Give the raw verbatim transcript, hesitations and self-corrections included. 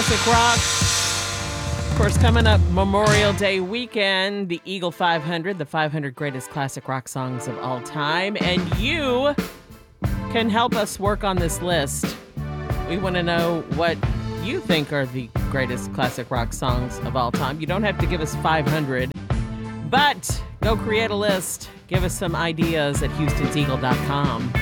classic rock. Of course, coming up Memorial Day weekend, the Eagle five hundred, the five hundred greatest classic rock songs of all time. And you can help us work on this list. We want to know what you think are the greatest classic rock songs of all time. You don't have to give us five hundred, but go create a list. Give us some ideas at houstons eagle dot com.